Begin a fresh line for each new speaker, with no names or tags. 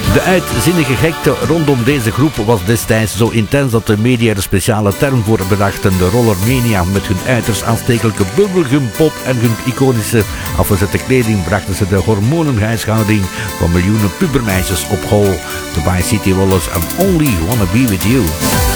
De uitzinnige gekte rondom deze groep was destijds zo intens dat de media er een speciale term voor bedachten. De Rollermania. Met hun uiterst aanstekelijke bubblegum pop en hun iconische afgezette kleding brachten ze de hormonenhuishouding van miljoenen pubermeisjes op hol. De Vice City Rollers and Only Wanna Be With You.